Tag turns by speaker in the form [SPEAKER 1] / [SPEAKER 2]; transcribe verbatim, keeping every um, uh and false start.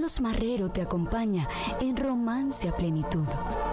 [SPEAKER 1] Carlos Marrero te acompaña en Romance a Plenitud.